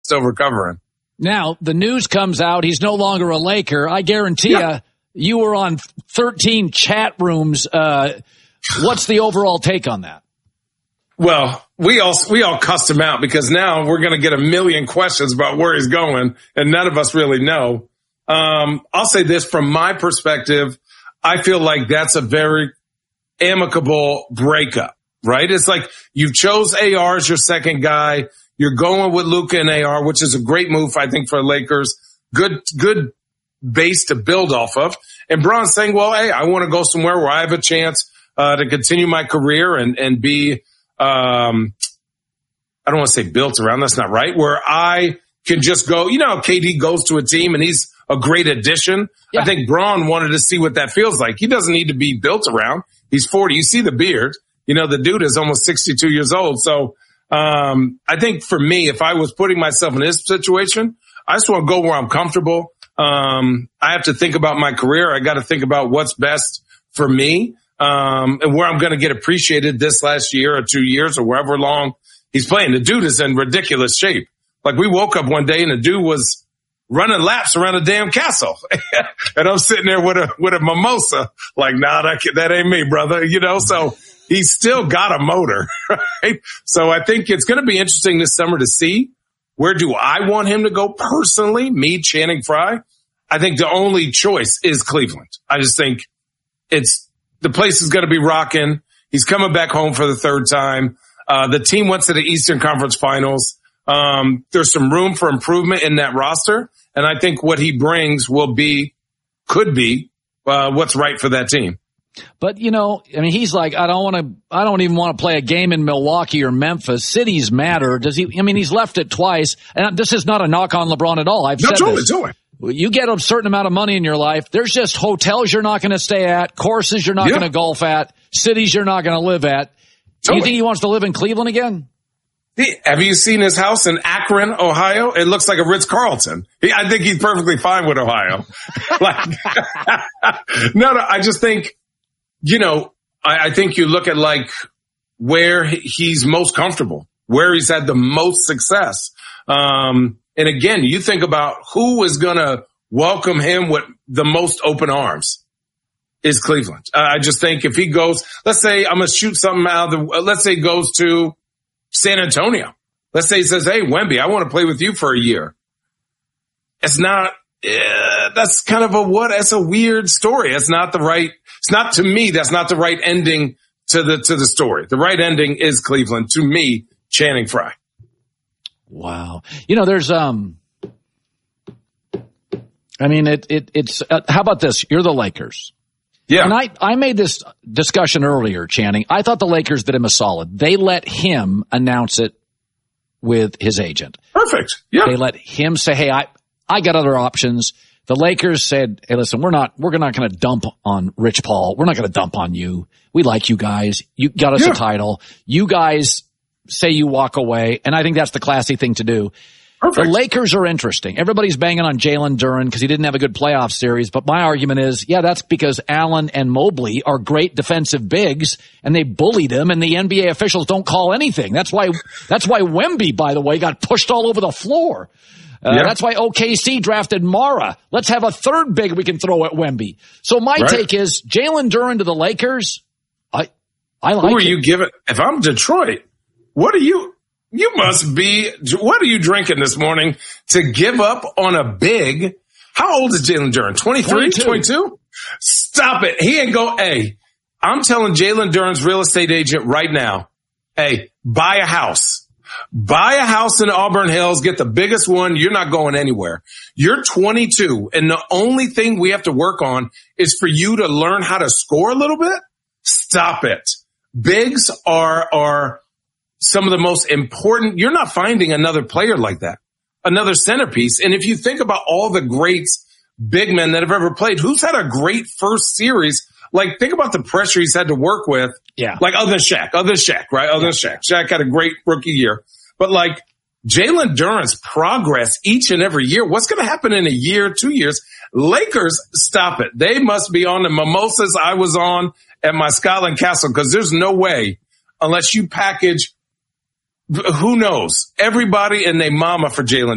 still recovering. Now, the news comes out he's no longer a Laker. I guarantee you were on 13 chat rooms. What's the overall take on that? Well, we all cussed him out because now we're going to get a million questions about where he's going, and none of us really know. I'll say this from my perspective. I feel like that's a very amicable breakup, right? It's like you chose AR as your second guy. You're going with Luka and AR, which is a great move, I think, for Lakers. Good base to build off of. And Bron's saying, well, hey, I want to go somewhere where I have a chance to continue my career and be, I don't want to say built around. That's not right. Where I can just go, KD goes to a team and he's a great addition. Yeah. I think Bron wanted to see what that feels like. He doesn't need to be built around. He's 40. You see the beard. The dude is almost 62 years old. So, I think for me, if I was putting myself in this situation, I just want to go where I'm comfortable. I have to think about my career. I got to think about what's best for me, and where I'm going to get appreciated this last year or 2 years or wherever long he's playing. The dude is in ridiculous shape. Like we woke up one day and the dude was running laps around a damn castle. And I'm sitting there with a mimosa. Like, nah, that ain't me, brother. So he's still got a motor, right? So I think it's going to be interesting this summer to see where do I want him to go personally, me, Channing Frye. I think the only choice is Cleveland. I just think the place is going to be rocking. He's coming back home for the third time. The team went to the Eastern Conference Finals. There's some room for improvement in that roster. And I think what he brings could be what's right for that team. But, he's like, I don't even want to play a game in Milwaukee or Memphis. Cities matter. He's left it twice. And this is not a knock on LeBron at all. I've said this. You get a certain amount of money in your life. There's just hotels you're not going to stay at, courses you're not going to golf at, cities you're not going to live at. Do you think he wants to live in Cleveland again? Have you seen his house in Akron, Ohio? It looks like a Ritz-Carlton. I think he's perfectly fine with Ohio. No, I just think, I think you look at like where he's most comfortable, where he's had the most success. And again, you think about who is going to welcome him with the most open arms is Cleveland. I just think if he goes, let's say I'm going to shoot something out of let's say he goes to San Antonio. Let's say he says, hey, Wemby, I want to play with you for a year. It's not, that's kind of that's a weird story. It's not to me, that's not the right ending to the story. The right ending is Cleveland to me, Channing Frye. Wow. There's, it's, how about this? You're the Lakers. Yeah. And I made this discussion earlier, Channing. I thought the Lakers did him a solid. They let him announce it with his agent. Perfect. Yeah. They let him say, hey, I got other options. The Lakers said, hey, listen, we're not going to dump on Rich Paul. We're not going to dump on you. We like you guys. You got us a title. You guys say you walk away. And I think that's the classy thing to do. Perfect. The Lakers are interesting. Everybody's banging on Jalen Duren because he didn't have a good playoff series. But my argument is, that's because Allen and Mobley are great defensive bigs and they bullied him and the NBA officials don't call anything. That's why Wemby, by the way, got pushed all over the floor. That's why OKC drafted Mara. Let's have a third big we can throw at Wemby. So my take is Jalen Duren to the Lakers. I like Who are you giving? If I'm Detroit, what are you drinking this morning to give up on a big? How old is Jalen Duren? 23, 22? Stop it. He ain't hey, I'm telling Jalen Duren's real estate agent right now, hey, buy a house. Buy a house in Auburn Hills, get the biggest one. You're not going anywhere. You're 22, and the only thing we have to work on is for you to learn how to score a little bit. Stop it. Bigs are some of the most important. You're not finding another player like that, another centerpiece. And if you think about all the greats, big men that have ever played, who's had a great first series? Like, think about the pressure he's had to work with. Yeah. Like, other than Shaq, right? Other than Shaq. Shaq had a great rookie year. But like, Jalen Duren's progress each and every year, what's going to happen in a year, 2 years? Lakers, stop it. They must be on the mimosas I was on at my Scotland Castle, because there's no way, unless you package, who knows, everybody and their mama for Jalen